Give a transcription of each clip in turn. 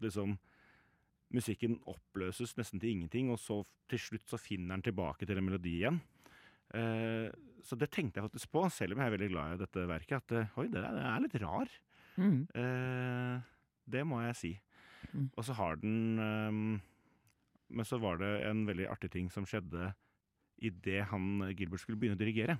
liksom musikken oppløses nesten til ingenting, og så til slutt så finner den tilbake til en melodi igjen. Så det tenkte jeg faktisk på, selv om jeg er veldig glad i dette verket, at oi, det er litt rar. Det må jeg si. Og så har den men så var det en veldig artig ting som skjedde i det Gilbert skulle begynne å dirigere.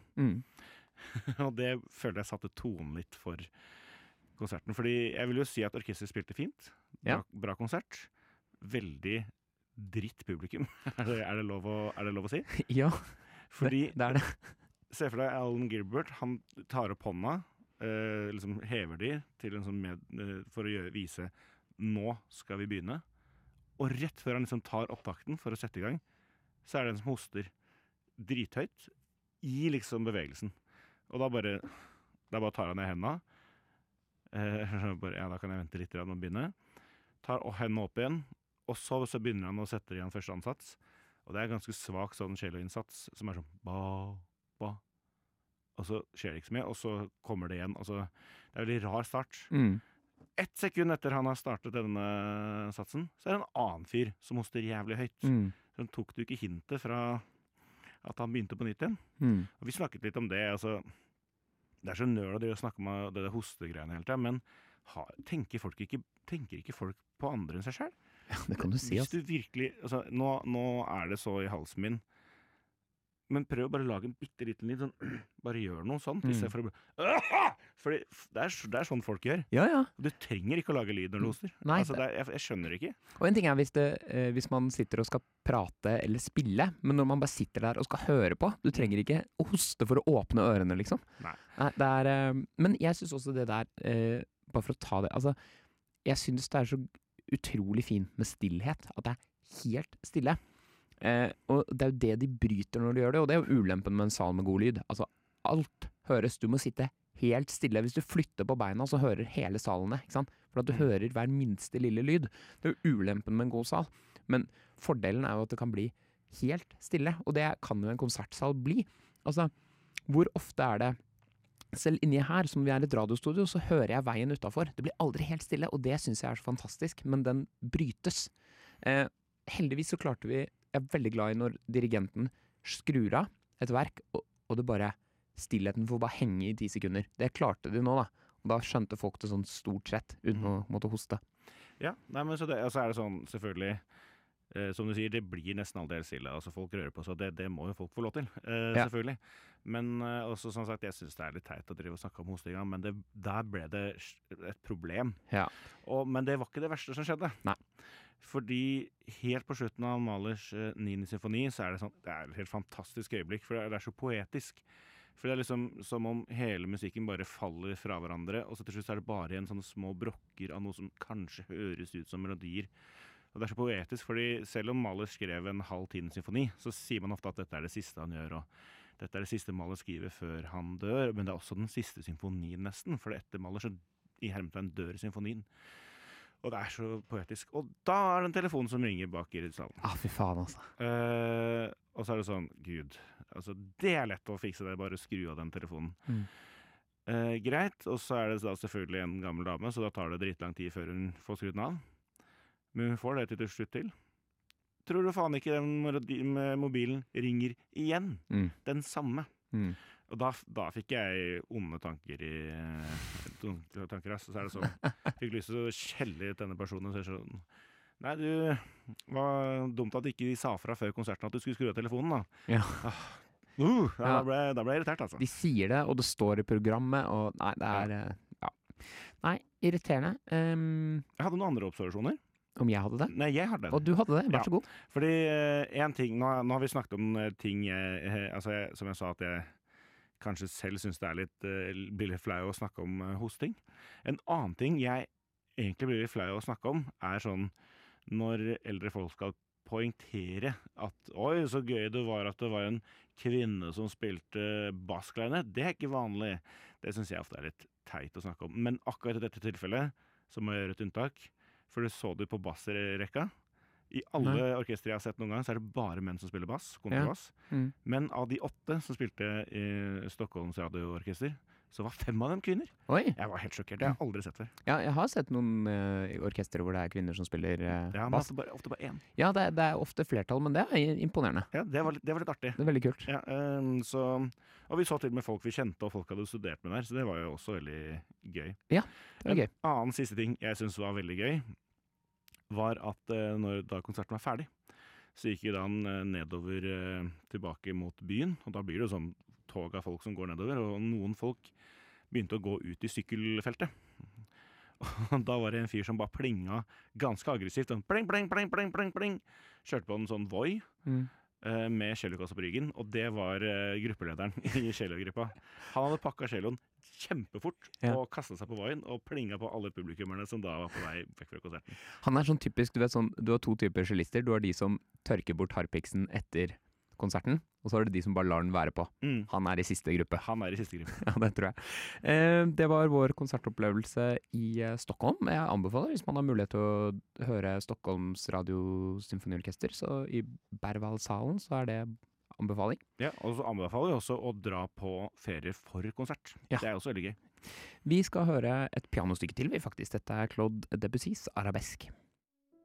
Og det følte jeg satte tonen litt for konserten. Fordi jeg vil jo si at orkestret spilte fint. Bra konsert. Veldig dritt publikum. Er det lov å si? Ja, fordi, det det. Se for deg Alan Gilbert, han tar opp hånda, liksom hever de til en sånn for å vise nå skal vi begynne. Og rett før han liksom tar opptakten for å sette i gang, så det en som hoster drithøyt i liksom bevegelsen. Og da bare tar han ned hendene. Da kan jeg vente litt med å begynne. Tar hendene opp igjen, og så begynner han å sette igjen første ansats. Og det ganske svak sånn cello-innsats, som sånn ba, ba. Og så skjer det ikke så mye, og så kommer det igjen. Og så, det en veldig rar start. 1 sekund etter han har startet denne satsen, så det en annen fyr som hoster jævlig høyt. Så tok du ikke hintet fra at han begynte på nytt igjen. Og vi snakket litt om det, altså, det så nøl å snakke om det hostegreiene hele tiden, men tenker ikke folk på andre enn seg selv? Ja, det kan du si. Hvis du virkelig, altså, nå det så i halsen min, men prøv bare å lage en bitteliten lyd, sånn, bare gjør noe sånt, i stedet for å for det sånn folk gjør. Ja. Du trenger ikke å lage lyd når du hoster. Nei, altså, jeg skjønner ikke. Og en ting hvis man sitter og skal prate eller spille, men når man bare sitter der og skal høre på, du trenger ikke å hoste for å åpne ørene, liksom. Nei. Men jeg synes også det der, bare for å ta det, altså, jeg synes det så utrolig fint med stillhet, at det helt stille. Og det jo det de bryter når de gjør det, og det jo ulempen med en sal med god lyd. Altså, alt høres, du må sitte helt stille. Hvis du flytter på beina, så hører hele salen det, ikke sant? For at du hører hver minste lille lyd. Det jo ulempen med en god sal. Men fordelen jo at det kan bli helt stille, og det kan jo en konsertsal bli. Altså, hvor ofte det selv inni her, som vi et radiostudio, så hører jeg veien utenfor. Det blir aldri helt stille, og det synes jeg så fantastisk, men den brytes. Heldigvis så klarte vi, jeg veldig glad i når dirigenten skrur av et verk, og det bare stillheten får bare henge i 10 sekunder. Det klarte de nå da, og da skjønte folk det sånn stort sett, uten å måtte hoste. Ja, nei, men så det sånn, selvfølgelig, som du sier, det blir nesten aldri helt stille, altså folk rører på, så det må jo folk få lov til, selvfølgelig. Men også som sagt, jeg synes det litt teit å drive og snakke om hostinga, men der ble det et problem. Ja. Men det var ikke det verste som skjedde. Nei. Fordi helt på slutten av Mahlers 9. symfoni, så det sånn, det et helt fantastisk øyeblikk, for det så poetisk. For det liksom som om hele musikken bare faller fra hverandre, og så til slutt det bare igjen sånne små brokker av noe som kanskje høres ut som melodier. Og det så poetisk, fordi selv om Mahler skrev en halv 10. symfoni, så sier man ofte at dette det siste han gjør, og dette det siste Mahler skriver før han dør, men det også den siste symfonien nesten, for etter Mahler så i hermetegn dør symfonien. Og det så poetisk. Og da det en telefon som ringer bak i salen. Fy faen, altså. Og så det sånn, Gud, altså det lett å fikse det, bare skru av den telefonen. Greit, og så det da selvfølgelig en gammel dame, så da tar det dritlang tid før hun får skrudd den av. Men hun får det til slutt til. Tror du faen ikke den mobilen ringer igjen? Den samme. Og da fikk jeg onde tanker så det sånn, fikk lyst til å skjelle ut denne personen, så sånn, nei, du var dumt at ikke de sa fra før konserten at du skulle skru av telefonen, da. Ja. Da ble jeg irritert, altså. De sier det, og det står i programmet, og nei, det ja. Nei, irriterende. Jeg hadde noen andre observasjoner. Om jeg hadde det? Nei, jeg hadde det. Og du hadde det, vær så god. Fordi en ting, nå har vi snakket om ting som jeg sa at jeg kanskje selv synes det blir litt flau å snakke om hosting. En annen ting jeg egentlig blir litt flau å snakke om, sånn når eldre folk skal poengtere at oi, så gøy det var at det var en kvinne som spilte basskleinet. Det ikke vanlig. Det synes jeg ofte litt teit å snakke om. Men akkurat i dette tilfellet så må jeg gjøre et unntak, for det så du på bassrekka. I alle orkestre jeg har sett noen gang, så det bare menn som spiller bass, kontrabass. Men av de 8 som spilte i Stockholms radioorkester, så var 5 av dem kvinner. Oi. Jeg var helt sjokkert. Det har jeg aldri sett før. Ja, jeg har sett noen orkestre hvor det er kvinner som spiller Ja, men bass. ofte bare én. Ja, det er ofte flertall, men det er imponerende. Ja, det var litt artig. Det er veldig kult. Ja, og vi så til og med folk vi kjente, og folk hadde studert med der, så det var jo også veldig gøy. Det er gøy. En annen siste ting jeg synes var veldig gøy, var at da konserten var ferdig, så gikk vi da nedover tilbake mot byen, og da blir det jo sånn tog av folk som går nedover, og noen folk begynte å gå ut i sykkelfeltet. Og da var det en fyr som bare plinga ganske aggressivt, sånn pling, pling, pling, pling, pling, pling. Kjørte på en sånn Voi med cellokassa på ryggen, og det var gruppelederen i cellogruppa. Han hadde pakka celloen kjempefort og kastet seg på Voien og plinga på alle publikummerne som da var på vei vekk fra konserten. Han er sånn typisk, du vet sånn, du har to typer cellister. Du har de som tørker bort harpiksen etter konserten, og så har du de som bare lar den være på. Han er i siste gruppe. Han er i siste gruppe. Ja, det tror jeg. Det var vår konsertopplevelse i Stockholm. Jeg anbefaler, hvis man har mulighet til å høre Stockholms radiosymfoniorkester, så i Berwaldhallen så er det anbefaling. Ja, og så anbefaler vi også å dra på ferier for konsert. Ja. Det er også veldig gøy. Vi skal høre et pianostykke til, faktisk. Dette er Claude Debussys Arabesque.